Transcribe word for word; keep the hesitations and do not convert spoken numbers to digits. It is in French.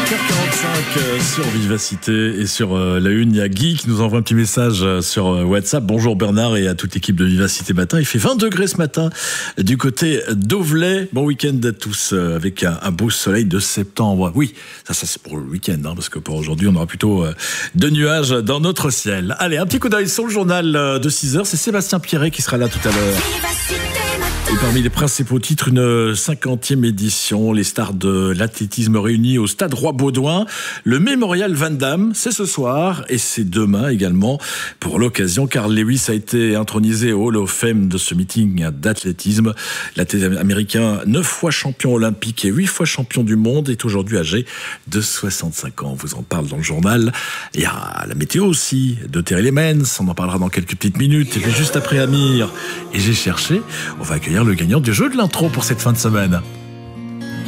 cinq heures quarante-cinq euh, sur Vivacité et sur euh, la une, il y a Guy qui nous envoie un petit message euh, sur euh, WhatsApp. Bonjour Bernard et à toute l'équipe de Vivacité Matin. Il fait vingt degrés ce matin du côté d'Auvelais. Bon week-end à tous euh, avec un, un beau soleil de septembre. Oui, ça, ça c'est pour le week-end hein, parce que pour aujourd'hui on aura plutôt euh, de nuages dans notre ciel. Allez, un petit coup d'œil sur le journal euh, de six heures. C'est Sébastien Pierret qui sera là tout à l'heure. Et parmi les principaux titres, une cinquantième édition, les stars de l'athlétisme réunies au stade Roi-Baudouin. Le mémorial Van Damme, c'est ce soir et c'est demain également. Pour l'occasion, Carl Lewis a été intronisé au Hall of Fame de ce meeting d'athlétisme. L'athlète américain, neuf fois champion olympique et huit fois champion du monde, est aujourd'hui âgé de soixante-cinq ans. On vous en parle dans le journal. Il y a la météo aussi de Terry Lemens. On en parlera dans quelques petites minutes. Et puis juste après Amir, et j'ai cherché, on va accueillir le gagnant du jeu de l'intro pour cette fin de semaine.